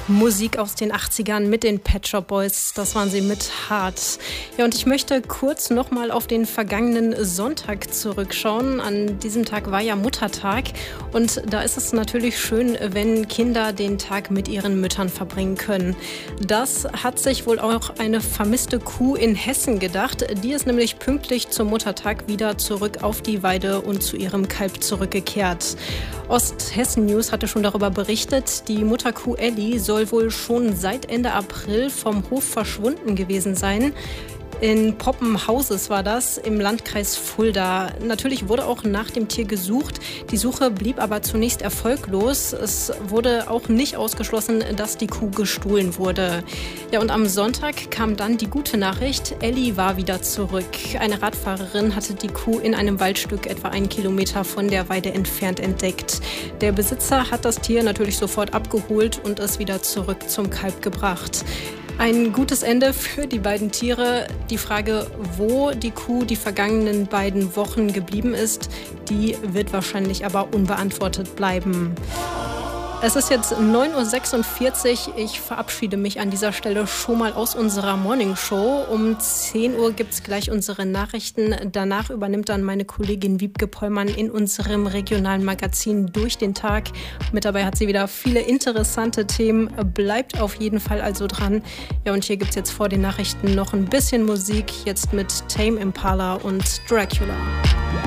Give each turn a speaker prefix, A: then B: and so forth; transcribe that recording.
A: Musik aus den 80ern mit den Pet Shop Boys, das waren sie mit Hart. Ja, und ich möchte kurz nochmal auf den vergangenen Sonntag zurückschauen. An diesem Tag war ja Muttertag und da ist es natürlich schön, wenn Kinder den Tag mit ihren Müttern verbringen können. Das hat sich wohl auch eine vermisste Kuh in Hessen gedacht. Die ist nämlich pünktlich zum Muttertag wieder zurück auf die Weide und zu ihrem Kalb zurückgekehrt. Osthessen News hatte schon darüber berichtet, die Mutterkuh Elli soll wohl schon seit Ende April vom Hof verschwunden gewesen sein. In Poppenhauses war das, im Landkreis Fulda. Natürlich wurde auch nach dem Tier gesucht. Die Suche blieb aber zunächst erfolglos. Es wurde auch nicht ausgeschlossen, dass die Kuh gestohlen wurde. Ja, und am Sonntag kam dann die gute Nachricht, Elli war wieder zurück. Eine Radfahrerin hatte die Kuh in einem Waldstück etwa 1 Kilometer von der Weide entfernt entdeckt. Der Besitzer hat das Tier natürlich sofort abgeholt und es wieder zurück zum Kalb gebracht. Ein gutes Ende für die beiden Tiere. Die Frage, wo die Kuh die vergangenen beiden Wochen geblieben ist, die wird wahrscheinlich aber unbeantwortet bleiben. Es ist jetzt 9.46 Uhr. Ich verabschiede mich an dieser Stelle schon mal aus unserer Morningshow. Um 10 Uhr gibt es gleich unsere Nachrichten. Danach übernimmt dann meine Kollegin Wiebke Pollmann in unserem regionalen Magazin Durch den Tag. Mit dabei hat sie wieder viele interessante Themen. Bleibt auf jeden Fall also dran. Ja, und hier gibt es jetzt vor den Nachrichten noch ein bisschen Musik. Jetzt mit Tame Impala und Dracula.